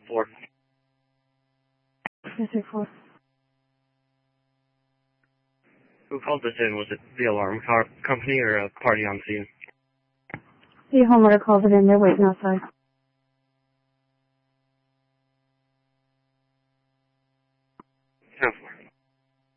4. 364. Who called this in? Was it the alarm company or a party on scene? The homeowner called it in. They're waiting outside.